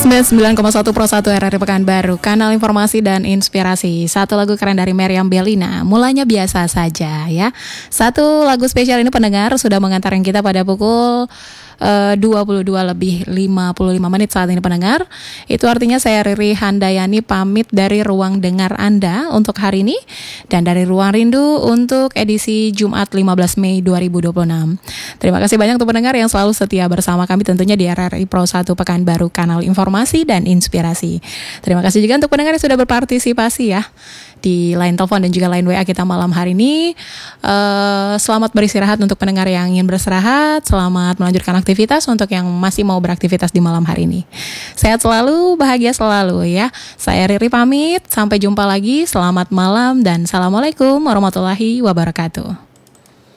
99,1 Pro 1 RRI Pekanbaru, kanal informasi dan inspirasi. Satu lagu keren dari Meriam Bellina, mulanya biasa saja ya. Satu lagu spesial ini pendengar sudah mengantarkan kita pada pukul 22:55 saat ini pendengar. Itu artinya saya Riri Handayani pamit dari ruang dengar Anda untuk hari ini dan dari ruang rindu untuk edisi Jumat 15 Mei 2026. Terima kasih banyak untuk pendengar yang selalu setia bersama kami tentunya di RRI Pro 1 Pekanbaru, kanal informasi dan inspirasi. Terima kasih juga untuk pendengar yang sudah berpartisipasi ya di line telepon dan juga line WA kita malam hari ini. Selamat beristirahat untuk pendengar yang ingin beristirahat. Selamat melanjutkan aktivitas untuk yang masih mau beraktivitas di malam hari ini. Sehat selalu, bahagia selalu ya. Saya Riri pamit, sampai jumpa lagi. Selamat malam dan Assalamualaikum warahmatullahi wabarakatuh.